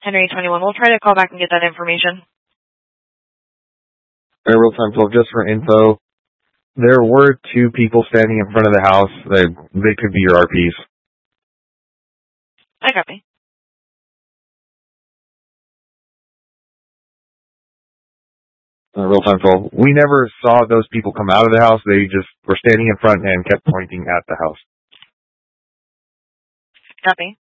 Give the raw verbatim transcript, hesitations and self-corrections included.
Henry twenty-one. We'll try to call back and get that information. Hey, real time twelve, just for info, there were two people standing in front of the house. They, they could be your R Ps. I copy. Uh, real time twelve. We never saw those people come out of the house. They just were standing in front and kept pointing at the house. Copy.